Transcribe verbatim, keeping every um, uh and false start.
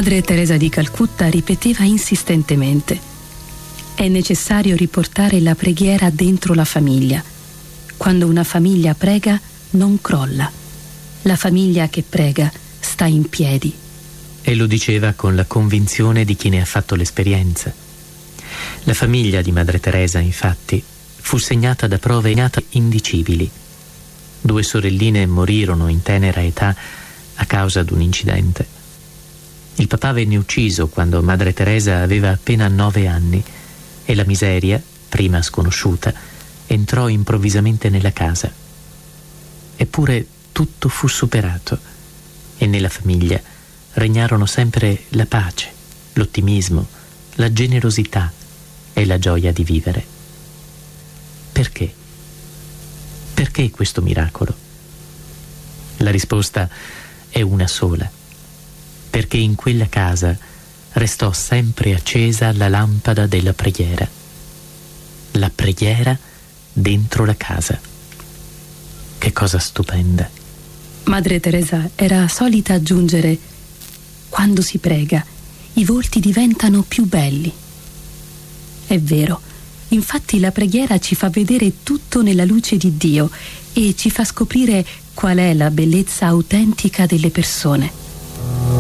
Madre Teresa di Calcutta ripeteva insistentemente: è necessario riportare la preghiera dentro la famiglia. Quando una famiglia prega, non crolla. La famiglia che prega sta in piedi. E lo diceva con la convinzione di chi ne ha fatto l'esperienza. La famiglia di Madre Teresa, infatti, fu segnata da prove indicibili. Due sorelline morirono in tenera età a causa di un incidente. Il papà venne ucciso quando Madre Teresa aveva appena nove anni e la miseria, prima sconosciuta, entrò improvvisamente nella casa. Eppure tutto fu superato e nella famiglia regnarono sempre la pace, l'ottimismo, la generosità e la gioia di vivere. Perché? Perché questo miracolo? La risposta è una sola: perché in quella casa restò sempre accesa la lampada della preghiera. La preghiera dentro la casa. Che cosa stupenda! Madre Teresa era solita aggiungere: quando si prega, i volti diventano più belli. È vero, infatti la preghiera ci fa vedere tutto nella luce di Dio e ci fa scoprire qual è la bellezza autentica delle persone.